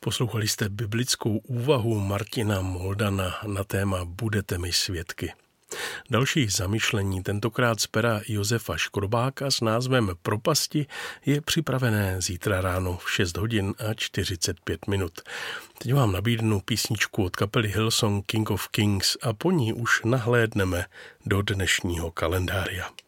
Poslouchali jste biblickou úvahu Martina Moldana na téma Budete mi svědky. Další zamyšlení, tentokrát z pera Josefa Škrobáka s názvem Propasti, je připravené zítra ráno v 6 hodin a 45 minut. Teď vám nabídnu písničku od kapely Hillsong King of Kings a po ní už nahlédneme do dnešního kalendáře.